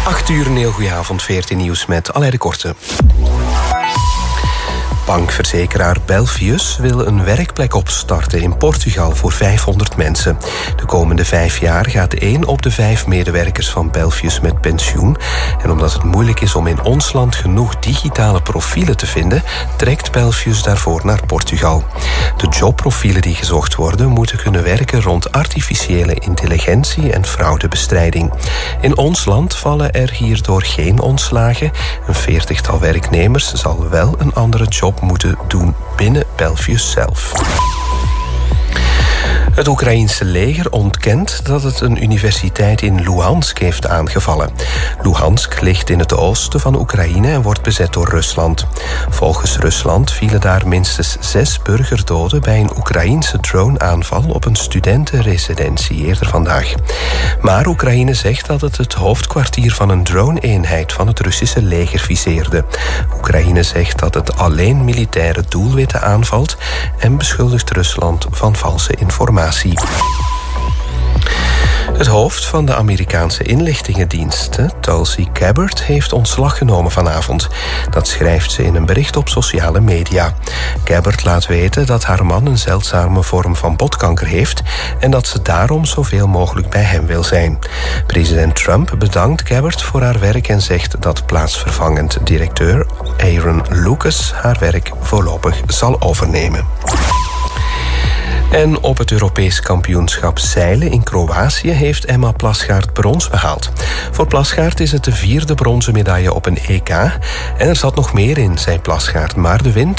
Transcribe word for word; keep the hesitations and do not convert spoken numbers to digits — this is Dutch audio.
acht uur, een heel goede avond, veertien nieuws met Alain de Korte. Bankverzekeraar Belfius wil een werkplek opstarten in Portugal voor vijfhonderd mensen. De komende vijf jaar gaat één op de vijf medewerkers van Belfius met pensioen. En omdat het moeilijk is om in ons land genoeg digitale profielen te vinden, trekt Belfius daarvoor naar Portugal. De jobprofielen die gezocht worden moeten kunnen werken rond artificiële intelligentie en fraudebestrijding. In ons land vallen er hierdoor geen ontslagen. Een veertigtal werknemers zal wel een andere job moeten doen binnen Belfius zelf. Het Oekraïense leger ontkent dat het een universiteit in Luhansk heeft aangevallen. Luhansk ligt in het oosten van Oekraïne en wordt bezet door Rusland. Volgens Rusland vielen daar minstens zes burgerdoden bij een Oekraïense droneaanval op een studentenresidentie eerder vandaag. Maar Oekraïne zegt dat het het hoofdkwartier van een drone-eenheid van het Russische leger viseerde. Oekraïne zegt dat het alleen militaire doelwitten aanvalt en beschuldigt Rusland van valse informatie. Het hoofd van de Amerikaanse inlichtingendiensten, Tulsi Gabbard, heeft ontslag genomen vanavond. Dat schrijft ze in een bericht op sociale media. Gabbard laat weten dat haar man een zeldzame vorm van botkanker heeft en dat ze daarom zoveel mogelijk bij hem wil zijn. President Trump bedankt Gabbard voor haar werk en zegt dat plaatsvervangend directeur Aaron Lucas haar werk voorlopig zal overnemen. En op het Europees kampioenschap zeilen in Kroatië heeft Emma Plasgaard brons behaald. Voor Plasgaard is het de vierde bronzen medaille op een E K. En er zat nog meer in, zei Plasgaard, maar de wind